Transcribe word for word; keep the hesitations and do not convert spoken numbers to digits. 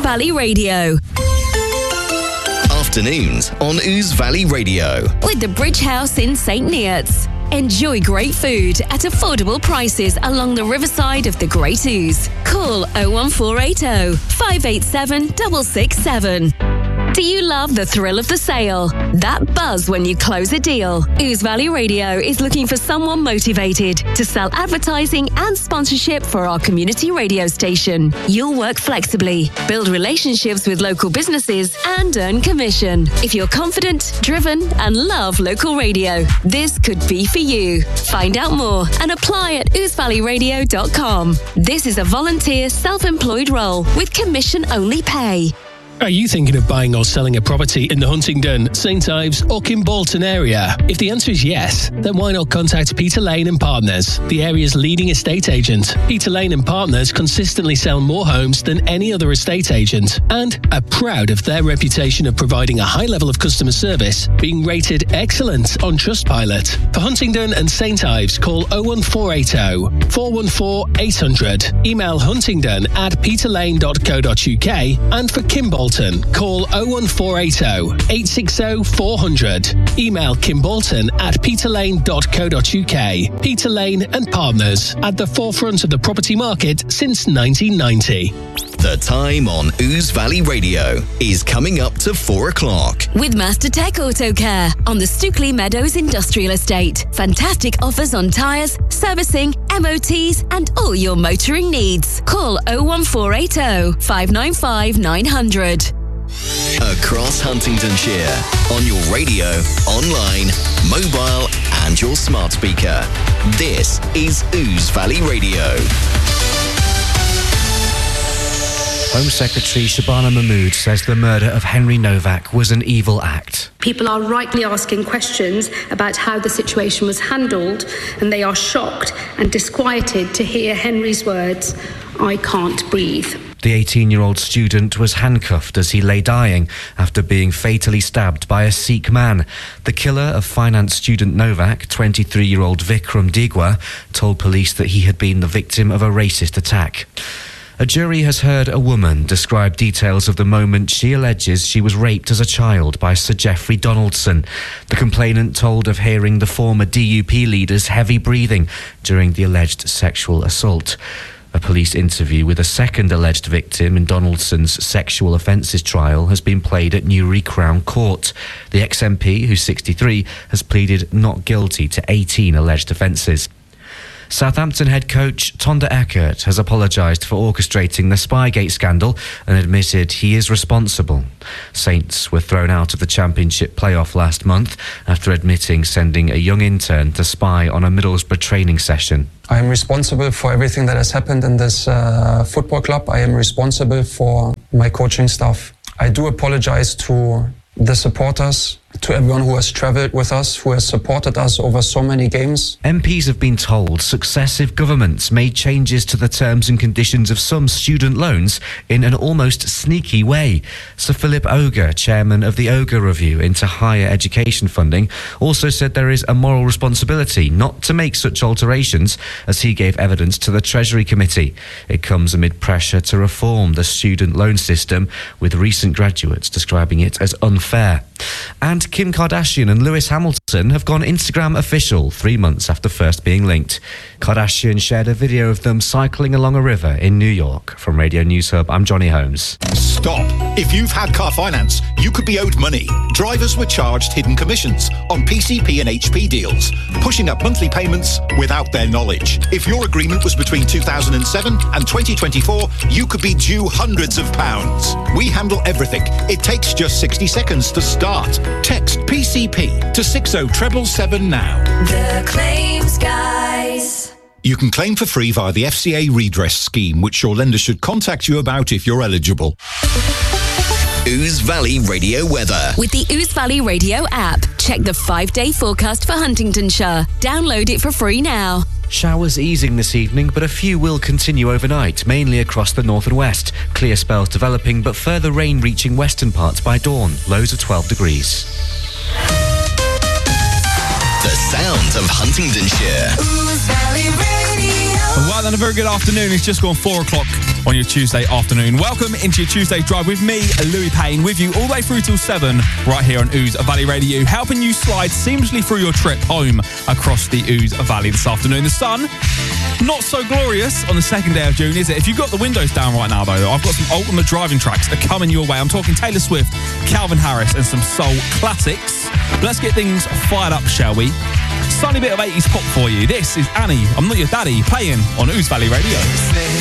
Valley Radio. Afternoons on Ouse Valley Radio. With the Bridge House in Saint Neots. Enjoy great food at affordable prices along the riverside of the Great Ouse. Call oh one four eight oh, five eight seven, six six seven. Do you love the thrill of the sale? That buzz when you close a deal? Ouse Valley Radio is looking for someone motivated to sell advertising and sponsorship for our community radio station. You'll work flexibly, build relationships with local businesses, and earn commission. If you're confident, driven, and love local radio, this could be for you. Find out more and apply at ouse valley radio dot com. This is a volunteer self-employed role with commission-only pay. Are you thinking of buying or selling a property in the Huntingdon, Saint Ives or Kimbolton area? If the answer is yes, then why not contact Peter Lane and Partners, the area's leading estate agent. Peter Lane and Partners consistently sell more homes than any other estate agent and are proud of their reputation of providing a high level of customer service, being rated excellent on Trustpilot. For Huntingdon and Saint Ives, call oh one four eight oh, four one four, eight hundred. Email huntingdon at peterlane dot co dot uk, and for Kimbolton, call oh one four eight oh, eight six oh, four hundred. Email kimbolton at peterlane dot co dot uk. Peter Lane and Partners, at the forefront of the property market since nineteen ninety. The time on Ouse Valley Radio is coming up to four o'clock. With Master Tech Auto Care on the Stookley Meadows Industrial Estate. Fantastic offers on tyres, servicing, M O Ts, and all your motoring needs. Call oh one four eight oh, five nine five, nine hundred. Across Huntingdonshire, on your radio, online, mobile, and your smart speaker. This is Ouse Valley Radio. Home Secretary Shabana Mahmood says the murder of Henry Novak was an evil act. People are rightly asking questions about how the situation was handled, and they are shocked and disquieted to hear Henry's words, "I can't breathe." The eighteen-year-old student was handcuffed as he lay dying after being fatally stabbed by a Sikh man. The killer of finance student Novak, twenty-three-year-old Vikram Digwa, told police that he had been the victim of a racist attack. A jury has heard a woman describe details of the moment she alleges she was raped as a child by Sir Geoffrey Donaldson. The complainant told of hearing the former D U P leader's heavy breathing during the alleged sexual assault. A police interview with a second alleged victim in Donaldson's sexual offences trial has been played at Newry Crown Court. The ex-M P, who's sixty-three, has pleaded not guilty to eighteen alleged offences. Southampton head coach Tonda Eckert has apologised for orchestrating the Spygate scandal and admitted he is responsible. Saints were thrown out of the Championship playoff last month after admitting sending a young intern to spy on a Middlesbrough training session. I am responsible for everything that has happened in this uh, football club. I am responsible for my coaching staff. I do apologise to the supporters, to everyone who has travelled with us, who has supported us over so many games. M Ps have been told successive governments made changes to the terms and conditions of some student loans in an almost sneaky way. Sir Philip Oger, chairman of the Oger Review into higher education funding, also said there is a moral responsibility not to make such alterations, as he gave evidence to the Treasury Committee. It comes amid pressure to reform the student loan system, with recent graduates describing it as unfair. And Kim Kardashian and Lewis Hamilton have gone Instagram official three months after first being linked. Kardashian shared a video of them cycling along a river in New York. From Radio News Hub, I'm Johnny Holmes. Stop. If you've had car finance, you could be owed money. Drivers were charged hidden commissions on P C P and H P deals, pushing up monthly payments without their knowledge. If your agreement was between two thousand seven and twenty twenty-four, you could be due hundreds of pounds. We handle everything. It takes just sixty seconds to start. Text P C P to six oh seven seven now. The Claims Guys. You can claim for free via the F C A redress scheme, which your lender should contact you about if you're eligible. Ouse Valley Radio weather. With the Ouse Valley Radio app, check the five-day forecast for Huntingdonshire. Download it for free now. Showers easing this evening, but a few will continue overnight, mainly across the north and west. Clear spells developing, but further rain reaching western parts by dawn. Lows of twelve degrees. The sound of Huntingdonshire. Ouse Valley Radio. Well then, a very good afternoon. It's just gone four o'clock on your Tuesday afternoon. Welcome into your Tuesday drive with me, Louis Payne, with you all the way through till seven, right here on Ouse Valley Radio, helping you slide seamlessly through your trip home across the Ouse Valley this afternoon. The sun, not so glorious on the second day of June, is it? If you've got the windows down right now, though, I've got some ultimate driving tracks that are coming your way. I'm talking Taylor Swift, Calvin Harris, and some soul classics. Let's get things fired up, shall we? Sunny bit of eighties pop for you. This is Annie, I'm Not Your Daddy, playing on Ouse Valley Radio.